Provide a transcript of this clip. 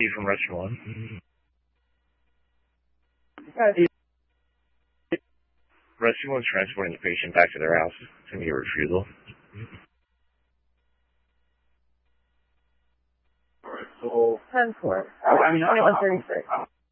Steve from Rescue 1. Rescue 1's transporting the patient back to their house. It's going to be a refusal. Alright, so... 10-4. I mean, 21-33.